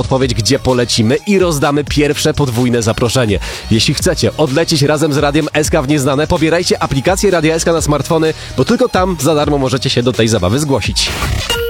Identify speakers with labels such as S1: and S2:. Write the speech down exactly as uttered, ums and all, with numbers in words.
S1: podpowiedź, gdzie polecimy i rozdamy pierwsze podwójne zaproszenie. Jeśli chcecie odlecieć razem z Radiem S K w nieznane, pobierajcie aplikację Radia S K na smartfony, bo tylko tam za darmo możecie się do tej zabawy zgłosić.